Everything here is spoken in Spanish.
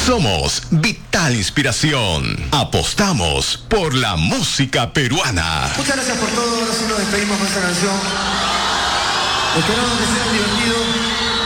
Somos Vital Inspiración. Apostamos por la música peruana. Muchas gracias por todo. Ahora sí nos despedimos con esta canción. Esperamos que sea divertido.